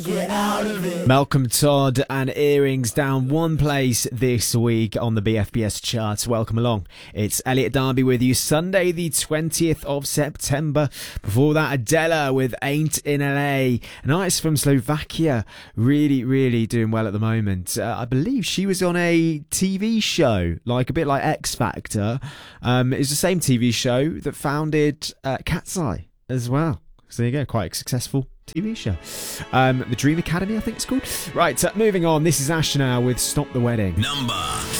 Get out of it. Malcolm Todd and Earrings down one place this week on the BFBS charts. Welcome along. It's Elliot Darby with you. Sunday the 20th of September. Before that, Adela with Ain't in LA. An artist from Slovakia. Really doing well at the moment. I believe she was on a TV show, like a bit like X Factor. It's the same TV show that founded Cat's Eye as well. So there you go, quite a successful TV show. The Dream Academy, I think it's called. Right, moving on. This is Ash now with Stop the Wedding. Number